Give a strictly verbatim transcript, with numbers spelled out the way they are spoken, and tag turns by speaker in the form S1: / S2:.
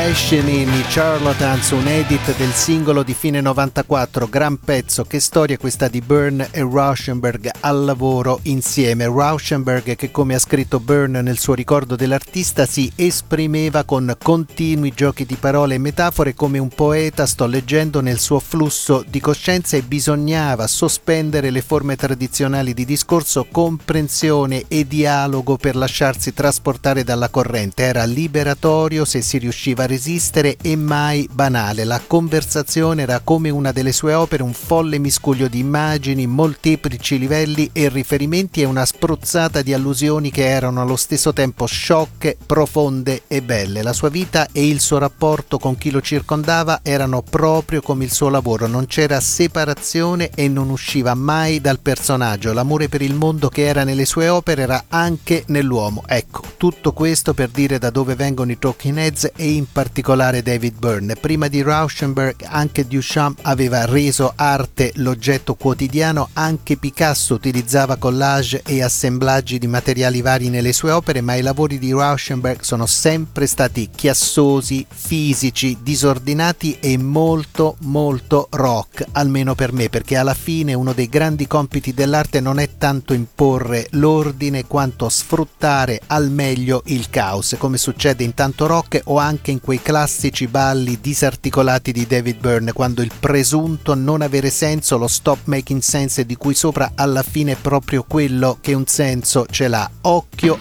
S1: Passion in I Charlatans, un edit del singolo di fine novantaquattro, gran pezzo. Che storia questa di Byrne e Rauschenberg al lavoro insieme. Rauschenberg, che come ha scritto Byrne nel suo ricordo dell'artista, si esprimeva con continui giochi di parole e metafore come un poeta, sto leggendo, nel suo flusso di coscienza, e bisognava sospendere le forme tradizionali di discorso, comprensione e dialogo per lasciarsi trasportare dalla corrente. Era liberatorio se si riusciva a resistere e mai banale. La conversazione era come una delle sue opere, un folle miscuglio di immagini, molteplici livelli e riferimenti e una spruzzata di allusioni che erano allo stesso tempo sciocche, profonde e belle. La sua vita e il suo rapporto con chi lo circondava erano proprio come il suo lavoro, non c'era separazione e non usciva mai dal personaggio. L'amore per il mondo che era nelle sue opere era anche nell'uomo. Ecco, tutto questo per dire da dove vengono i Talking Heads e in particolare David Byrne. Prima di Rauschenberg anche Duchamp aveva reso arte l'oggetto quotidiano, anche Picasso utilizzava collage e assemblaggi di materiali vari nelle sue opere, ma i lavori di Rauschenberg sono sempre stati chiassosi, fisici, disordinati e molto molto rock, almeno per me, perché alla fine uno dei grandi compiti dell'arte non è tanto imporre l'ordine quanto sfruttare al meglio il caos, come succede in tanto rock o anche in quei classici balli disarticolati di David Byrne, quando il presunto non avere senso, lo stop making sense, di cui sopra alla fine è proprio quello che un senso ce l'ha. Occhio